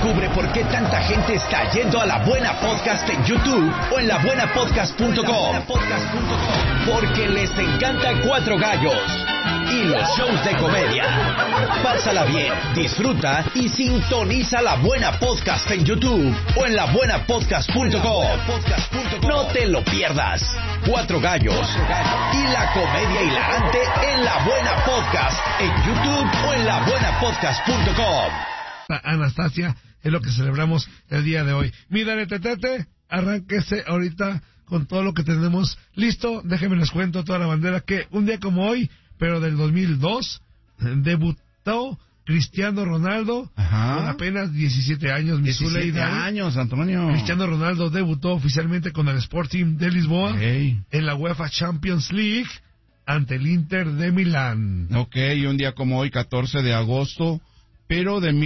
Descubre por qué tanta gente está yendo a La Buena Podcast en YouTube o en labuenapodcast.com. Porque les encanta Cuatro Gallos y los shows de comedia. Pásala bien, disfruta y sintoniza La Buena Podcast en YouTube o en labuenapodcast.com. No te lo pierdas. Cuatro Gallos y la comedia hilarante en La Buena Podcast en YouTube o en labuenapodcast.com. Anastasia, es lo que celebramos el día de hoy. Mira, Tetete, arránquese ahorita con todo lo que tenemos listo. Déjenme les cuento toda la bandera que un día como hoy, pero del 2002, debutó Cristiano Ronaldo. Ajá. Con apenas 17 años. 17 años, Antonio. Cristiano Ronaldo debutó oficialmente con el Sporting de Lisboa en la UEFA Champions League ante el Inter de Milán. Ok, y un día como hoy, 14 de agosto, pero de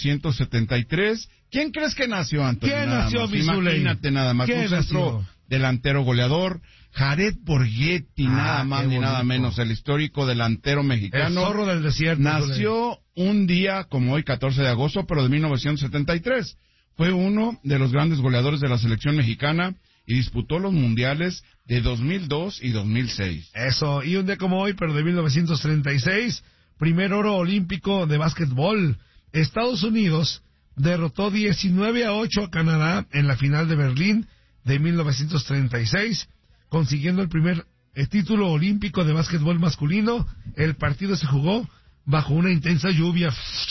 1973. ¿Quién crees que nació, Antonio? ¿Quién nació, mi Zuley? Imagínate nada más. ¿Quién un centro nació? Delantero goleador, Jared Borghetti, nada más ni nada menos, el histórico delantero mexicano. El zorro del desierto. Nació un día como hoy, 14 de agosto, pero de 1973. Fue uno de los grandes goleadores de la selección mexicana y disputó los mundiales de 2002 y 2006. Eso, y un día como hoy, pero de 1936, primer oro olímpico de básquetbol. Estados Unidos derrotó 19-8 a Canadá en la final de Berlín de 1936, consiguiendo el primer título olímpico de básquetbol masculino. El partido se jugó bajo una intensa lluvia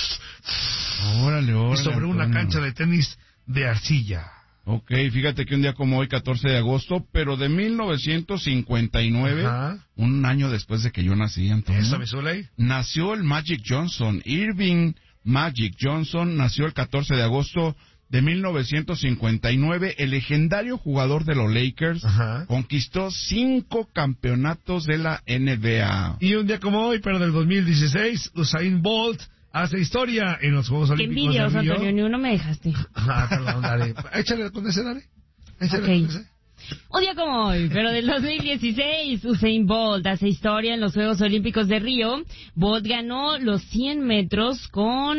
Órale, y sobre una cancha de tenis de arcilla. Ok, fíjate que un día como hoy, 14 de agosto, pero de 1959, un año después de que yo nací, Antonio, ¿Eso, mi Zuley? nació el Magic Johnson. Irving Magic Johnson nació el 14 de agosto de 1959. El legendario jugador de los Lakers conquistó 5 campeonatos de la NBA. Y un día como hoy, pero del 2016, Usain Bolt hace historia en los Juegos Olímpicos. Qué envidioso, Antonio, ni uno me dejaste. Perdón, dale. Échale con ese, dale. Échale con ese. Un día como hoy, pero del 2016, Usain Bolt hace historia en los Juegos Olímpicos de Río. Bolt ganó los 100 metros con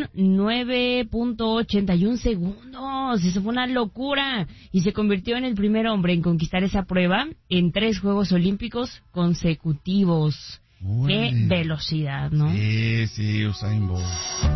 9.81 segundos. Eso fue una locura. Y se convirtió en el primer hombre en conquistar esa prueba en 3 Juegos Olímpicos consecutivos. ¡Qué velocidad!, ¿no? Sí, Usain Bolt.